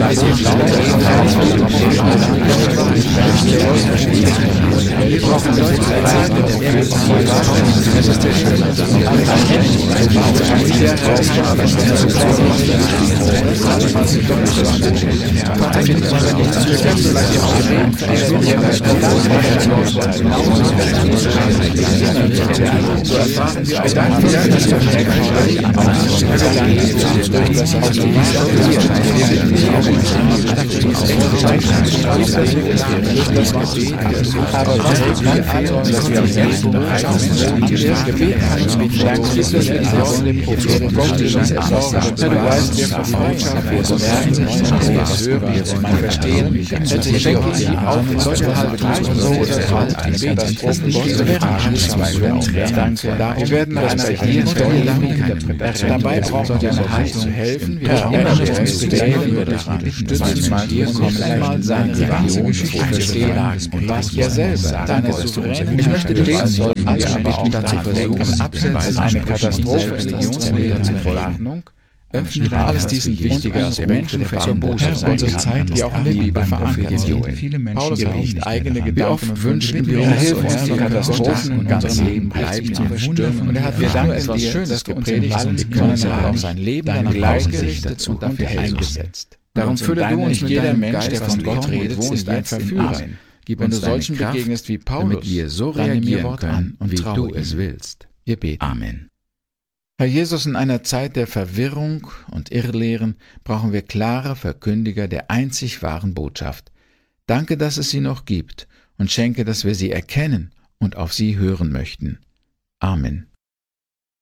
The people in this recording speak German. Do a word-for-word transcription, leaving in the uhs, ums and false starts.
Wir brauchen solche Zeiten der Fürsorge. Das ist der schöne aber dass wir uns selbst bereit sind, das Gebet anzubieten, dank ist, dass wir die Augen Propheten Gottes ersorgen. Du weißt, wir verfreundschaft, wir merken, wir hören, wir verstehen, letztlich schenken sie auch in solchen halben Tagen so oder so ein Katastrophen Gottes Danke. Wir werden an einer jeden Stelle lang dabei brauchen wir eine Hand zu helfen. Wir erinnern uns zu sehen, wir unterstützen mal hier, kommen einmal seine Religion verstehen und was er selbst deine souveräne. Ich möchte beten, sollten alle aber auch dazu versuchen, abseits eine Katastrophe in der Verordnung. Öffnet alles diesen wichtiger als der Menschen verboten. Unsere Zeit, die auch in der Bibel verankert sind. Paulus hat eigene Gedanken. Wie oft wünschen wir uns, Hilfe uns die Katastrophen in unserem Leben bleiben zu verstürmen. Und er hat wieder etwas Schönes gepredigt und wir können aber auch sein Leben dann ausgerichtet und dafür eingesetzt. Darum fülle du uns mit jeder Mensch, der von Gott redet, ist ein Verführer. Wenn du solchen begegnest wie Paulus, damit wir so reagieren können, wie du es willst. Wir beten. Amen. Herr Jesus, in einer Zeit der Verwirrung und Irrlehren brauchen wir klare Verkündiger der einzig wahren Botschaft. Danke, dass es sie noch gibt und schenke, dass wir sie erkennen und auf sie hören möchten. Amen.